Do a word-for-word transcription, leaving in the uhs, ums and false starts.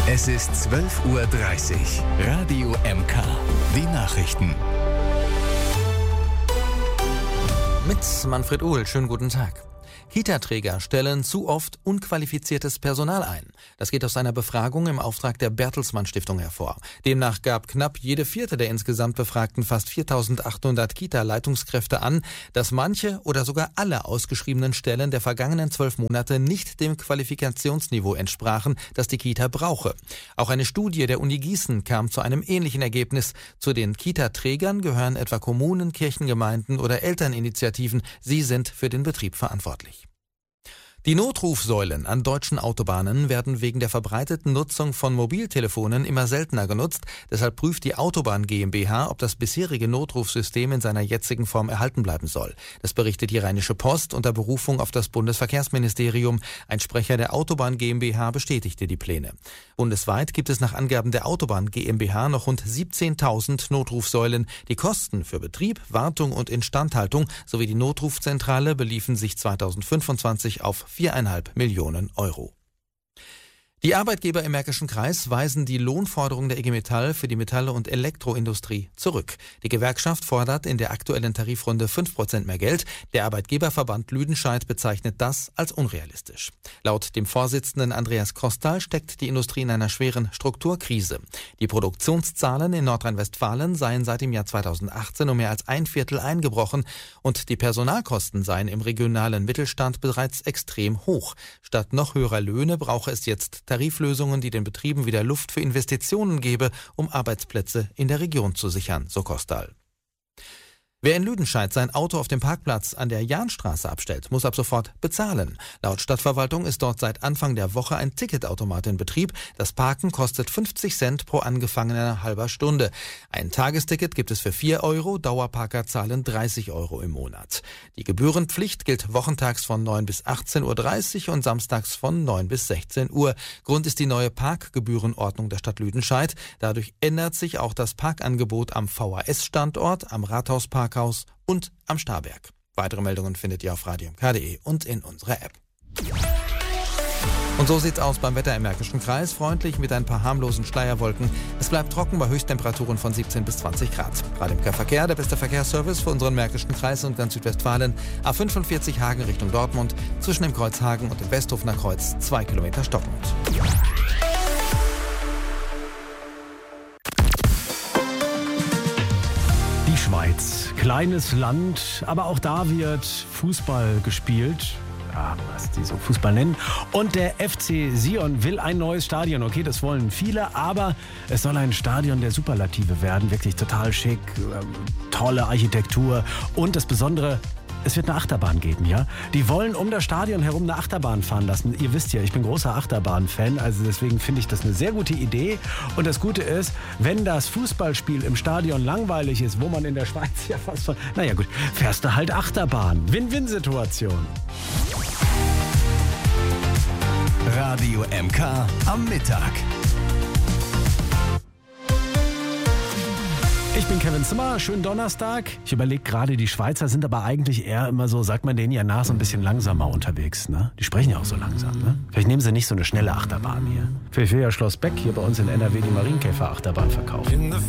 Es ist zwölf Uhr dreißig. Radio M K. Die Nachrichten. Mit Manfred Uhl, schönen guten Tag. Kita-Träger stellen zu oft unqualifiziertes Personal ein. Das geht aus einer Befragung im Auftrag der Bertelsmann Stiftung hervor. Demnach gab knapp jede vierte der insgesamt befragten fast viertausendachthundert Kita-Leitungskräfte an, dass manche oder sogar alle ausgeschriebenen Stellen der vergangenen zwölf Monate nicht dem Qualifikationsniveau entsprachen, das die Kita brauche. Auch eine Studie der Uni Gießen kam zu einem ähnlichen Ergebnis. Zu den Kita-Trägern gehören etwa Kommunen, Kirchengemeinden oder Elterninitiativen. Sie sind für den Betrieb verantwortlich. Die Notrufsäulen an deutschen Autobahnen werden wegen der verbreiteten Nutzung von Mobiltelefonen immer seltener genutzt. Deshalb prüft die Autobahn GmbH, ob das bisherige Notrufsystem in seiner jetzigen Form erhalten bleiben soll. Das berichtet die Rheinische Post unter Berufung auf das Bundesverkehrsministerium. Ein Sprecher der Autobahn GmbH bestätigte die Pläne. Bundesweit gibt es nach Angaben der Autobahn GmbH noch rund siebzehntausend Notrufsäulen. Die Kosten für Betrieb, Wartung und Instandhaltung sowie die Notrufzentrale beliefen sich zweitausendfünfundzwanzig auf viereinhalb Millionen Euro. Die Arbeitgeber im Märkischen Kreis weisen die Lohnforderung der I G Metall für die Metalle- und Elektroindustrie zurück. Die Gewerkschaft fordert in der aktuellen Tarifrunde fünf Prozent mehr Geld. Der Arbeitgeberverband Lüdenscheid bezeichnet das als unrealistisch. Laut dem Vorsitzenden Andreas Kostal steckt die Industrie in einer schweren Strukturkrise. Die Produktionszahlen in Nordrhein-Westfalen seien seit dem Jahr zweitausendachtzehn um mehr als ein Viertel eingebrochen und die Personalkosten seien im regionalen Mittelstand bereits extrem hoch. Statt noch höherer Löhne brauche es jetzt Tariflösungen, die den Betrieben wieder Luft für Investitionen gebe, um Arbeitsplätze in der Region zu sichern, so Kostal. Wer in Lüdenscheid sein Auto auf dem Parkplatz an der Jahnstraße abstellt, muss ab sofort bezahlen. Laut Stadtverwaltung ist dort seit Anfang der Woche ein Ticketautomat in Betrieb. Das Parken kostet fünfzig Cent pro angefangener halber Stunde. Ein Tagesticket gibt es für vier Euro, Dauerparker zahlen dreißig Euro im Monat. Die Gebührenpflicht gilt wochentags von neun bis achtzehn Uhr dreißig und samstags von neun bis sechzehn Uhr. Grund ist die neue Parkgebührenordnung der Stadt Lüdenscheid. Dadurch ändert sich auch das Parkangebot am V H S-Standort, am Rathauspark und am Starberg. Weitere Meldungen findet ihr auf radio m k punkt d e und in unserer App. Und so sieht's aus beim Wetter im Märkischen Kreis. Freundlich mit ein paar harmlosen Schleierwolken. Es bleibt trocken bei Höchsttemperaturen von siebzehn bis zwanzig Grad. Gerade im Verkehr der beste Verkehrsservice für unseren Märkischen Kreis und ganz Südwestfalen. A fünfundvierzig Hagen Richtung Dortmund. Zwischen dem Kreuz Hagen und dem Westhofener Kreuz zwei Kilometer stockend. Die Schweiz, kleines Land, aber auch da wird Fußball gespielt. Ja, was die so Fußball nennen. Und der F C Sion will ein neues Stadion. Okay, das wollen viele, aber es soll ein Stadion der Superlative werden. Wirklich total schick, äh, tolle Architektur und das Besondere, es wird eine Achterbahn geben, ja? Die wollen um das Stadion herum eine Achterbahn fahren lassen. Ihr wisst ja, ich bin großer Achterbahn-Fan, also deswegen finde ich das eine sehr gute Idee. Und das Gute ist, wenn das Fußballspiel im Stadion langweilig ist, wo man in der Schweiz ja fast von... Naja gut, fährst du halt Achterbahn. Win-Win-Situation. Radio M K am Mittag. Ich bin Kevin Zimmer, schönen Donnerstag. Ich überlege gerade, die Schweizer sind aber eigentlich eher immer so, sagt man denen ja nach, so ein bisschen langsamer unterwegs. Ne? Die sprechen ja auch so langsam. Ne? Vielleicht nehmen sie nicht so eine schnelle Achterbahn hier. Vielleicht will ja Schloss Beck hier bei uns in N R W die Marienkäfer-Achterbahn verkaufen.